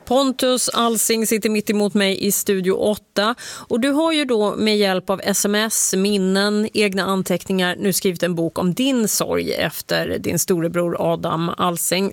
Pontus Alsing sitter mitt emot mig i Studio 8 och du har ju då med hjälp av sms, minnen, egna anteckningar nu skrivit en bok om din sorg efter din storebror Adam Alsing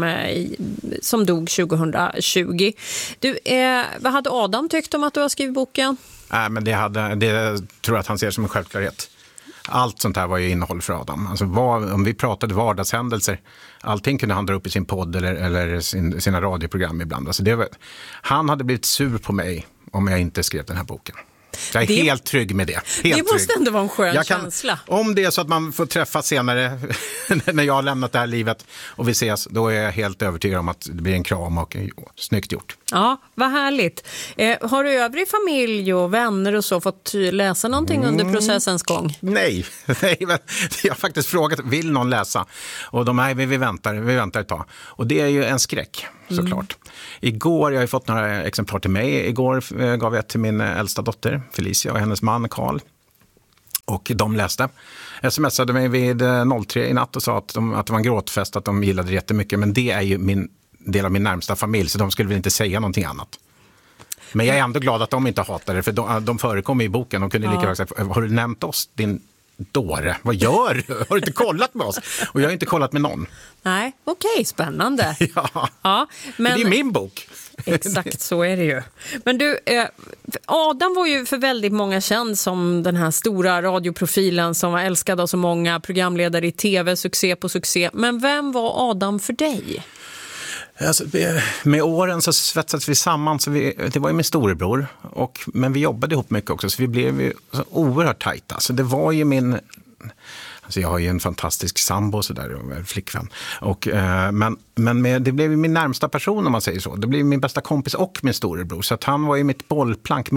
som dog 2020. Vad hade Adam tyckt om att du har skrivit boken? Men det tror jag att han ser som en självklarhet. Allt sånt här var ju innehåll för Adam. Alltså om vi pratade vardagshändelser, allting kunde han dra upp i sin podd eller sina radioprogram ibland. Alltså han hade blivit sur på mig om jag inte skrev den här boken. Jag är helt trygg med det. Det måste ändå vara en skön känsla. Om det är så att man får träffa senare när jag har lämnat det här livet och vi ses, då är jag helt övertygad om att det blir en kram och snyggt gjort. Ja, vad härligt. Har du övrig familj och vänner och så fått läsa någonting under processens gång? Nej, jag har faktiskt frågat, vill någon läsa? Och vi väntar ett tag. Och det är ju en skräck, såklart. Igår, jag har fått några exemplar till mig. Igår gav jag till min äldsta dotter, Felicia, och hennes man, Karl. Och de läste. Smsade mig vid 03 i natt och sa att det var en gråtfest, att de gillade det jättemycket. Men det är ju del av min närmsta familj, så de skulle väl inte säga någonting annat. Men jag är ändå glad att de inte hatar det, för de förekommer i boken. De kunde lika väl sagt, har du nämnt oss, din dåre? Vad gör du? Har du inte kollat med oss? Och jag har inte kollat med någon. Nej, okej, spännande. Ja, men det är min bok. Exakt, så är det ju. Men du, Adam var ju för väldigt många känd som den här stora radioprofilen som var älskad av så många, programledare i tv, succé på succé. Men vem var Adam för dig? Alltså, med åren så svetsades vi samman, så det var ju min storebror, men vi jobbade ihop mycket också, så vi blev ju så oerhört tajta. Så det var ju alltså jag har ju en fantastisk sambo så där, och flickvän. Men det blev ju min närmsta person, om man säger så. Det blev min bästa kompis och min storebror. Så att han var ju mitt bollplank,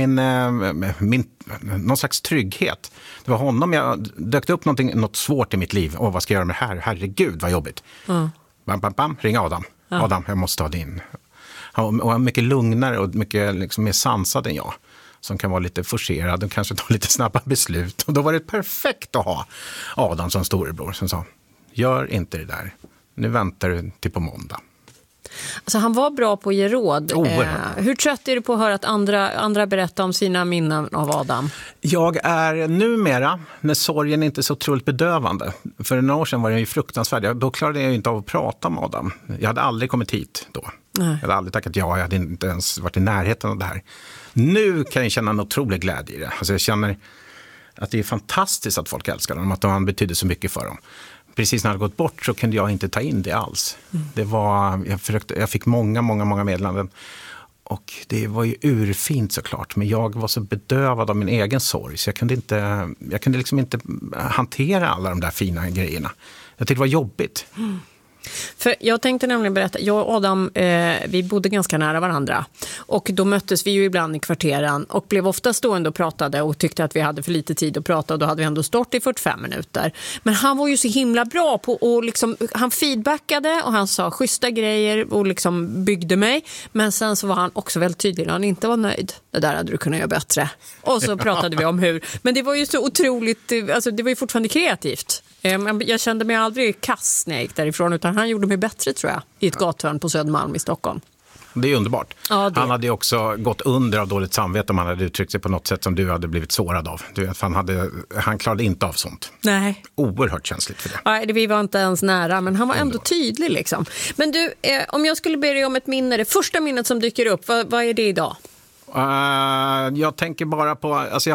någon slags trygghet. Det var honom jag dök upp något svårt i mitt liv. Vad ska jag göra med det här? Herregud, vad jobbigt. Bam, ring Adam. Ja. Adam, jag måste ta din. Han var mycket lugnare och mycket liksom mer sansad än jag. Som kan vara lite forcerad och kanske ta lite snabba beslut. Och då var det perfekt att ha Adam som storebror som sa, gör inte det där. Nu väntar du till på måndag. Alltså han var bra på att ge råd. Hur trött är du på att höra att andra berättar om sina minnen av Adam? Jag är numera, när sorgen inte är så otroligt bedövande. För några år sedan var jag ju fruktansvärd. Då klarade jag inte av att prata med Adam. Jag hade aldrig kommit hit då. Nej. Jag hade aldrig tackat ja. Jag hade inte ens varit i närheten av det här. Nu kan jag känna en otrolig glädje i det. Alltså jag känner att det är fantastiskt att folk älskar dem. Att han betyder så mycket för dem. Precis när jag hade gått bort så kunde jag inte ta in det alls. Jag fick många meddelanden. Och det var ju urfint såklart. Men jag var så bedövad av min egen sorg. Så jag kunde liksom inte hantera alla de där fina grejerna. Jag tyckte det var jobbigt. För jag tänkte nämligen berätta, jag och Adam, vi bodde ganska nära varandra. Och då möttes vi ju ibland i kvarteren och blev ofta stående och pratade och tyckte att vi hade för lite tid att prata, och då hade vi ändå stått i 45 minuter. Men han var ju så himla bra på och liksom, han feedbackade och han sa schyssta grejer och liksom byggde mig. Men sen så var han också väldigt tydlig när han inte var nöjd. Det där hade du kunnat göra bättre. Och så pratade vi om hur. Men det var ju så otroligt, alltså det var ju fortfarande kreativt. Jag kände mig aldrig kass när jag gick därifrån, utan han gjorde mig bättre, tror jag, i ett gathörn på Södermalm i Stockholm. Det är underbart. Ja, Han hade ju också gått under av dåligt samvete om han hade uttryckt sig på något sätt som du hade blivit sårad av. Du vet, han klarade inte av sånt. Nej. Oerhört känsligt för det. Nej, vi var inte ens nära, men han var ändå tydlig liksom. Men du, om jag skulle be dig om ett minne, det första minnet som dyker upp, vad är det idag? Jag tänker bara på, alltså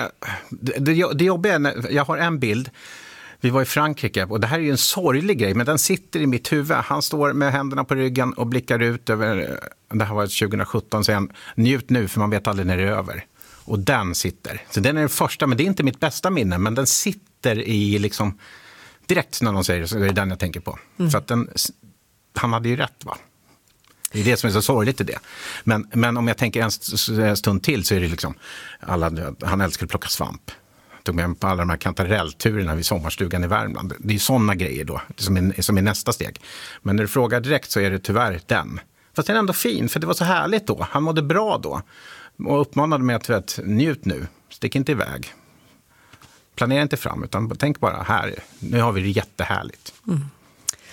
det jobbiga är, jag har en bild. Vi var i Frankrike och det här är ju en sorglig grej, men den sitter i mitt huvud. Han står med händerna på ryggen och blickar ut över, det här var 2017, så han, njut nu för man vet aldrig när det är över. Och den sitter. Så den är den första, men det är inte mitt bästa minne, men den sitter i liksom, direkt när någon säger det, så är det den jag tänker på. För att han hade ju rätt, va? Det är det som är så sorgligt i det. Men om jag tänker en stund till så är det liksom, han älskar att plocka svamp. Tog med på alla de här kantarellturerna vid sommarstugan i Värmland. Det är sådana grejer då, som är nästa steg. Men när du frågar direkt så är det tyvärr den. Fast den är ändå fin, för det var så härligt då. Han mådde bra då. Och uppmanade mig att njut nu. Stick inte iväg. Planera inte fram, utan tänk bara här. Nu har vi det jättehärligt.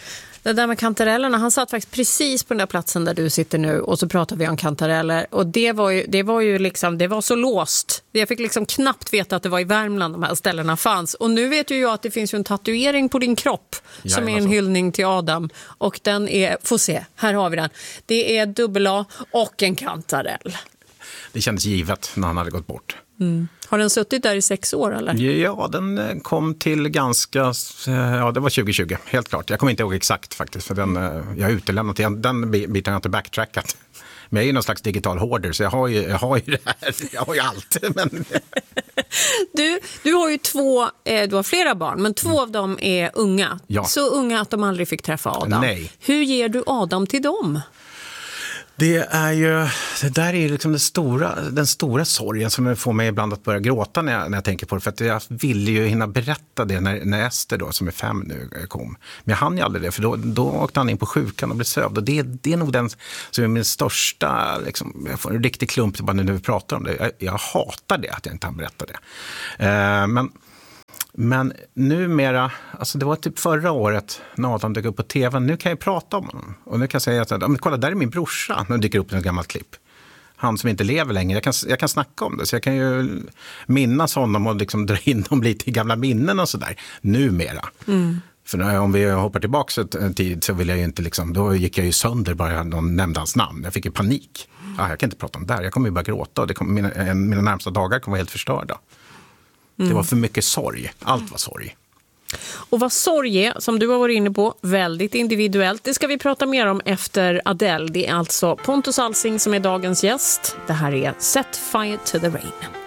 Det där med kantarellerna, han satt faktiskt precis på den där platsen där du sitter nu och så pratade vi om kantareller och det var ju liksom, det var så låst. Jag fick liksom knappt veta att det var i Värmland de här ställena fanns. Och nu vet ju jag att det finns ju en tatuering på din kropp som är en hyllning till Adam och den är, får se, här har vi den. Det är dubbel-A och en kantarell. Det kändes givet när han hade gått bort. Har den suttit där i 6 år eller? Ja, den kom till ganska, ja det var 2020, helt klart. Jag kommer inte ihåg exakt faktiskt, för jag har utelämnat den biten, har inte backtrackat. Men jag är ju någon slags digital hoarder, så jag har ju det här, jag har ju allt. Men... Du har ju du har flera barn, men 2 av dem är unga. Ja. Så unga att de aldrig fick träffa Adam. Nej. Hur ger du Adam till dem? Det där är liksom den stora sorgen som får mig ibland att börja gråta när jag tänker på det. För att jag ville ju hinna berätta det när Ester då, som är 5 nu, kom. Men jag hann ju aldrig det, för då åkte han in på sjukan och blev sövd. Och det är nog den som är min största, liksom, jag får en riktig klump bara nu när vi pratar om det. Jag hatar det, att jag inte hann berätta det. Men numera, alltså det var typ förra året när Adam dök upp på tv, nu kan jag prata om honom. Och nu kan jag säga att, kolla, där är min brorsa, när det dyker upp ett gammalt klipp. Han som inte lever längre, jag kan snacka om det. Så jag kan ju minnas honom och liksom dra in dem lite i gamla minnen och sådär, numera. För om vi hoppar tillbaka en tid så vill jag ju inte liksom, då gick jag ju sönder bara någon nämnde hans namn. Jag fick ju panik. Jag kan inte prata om det här, jag kommer ju bara gråta och mina närmsta dagar kommer vara helt förstörda. Det var för mycket sorg. Allt var sorg. Och vad sorg är, som du har varit inne på, väldigt individuellt. Det ska vi prata mer om efter Adele. Det är alltså Pontus Alsing som är dagens gäst. Det här är Set Fire to the Rain.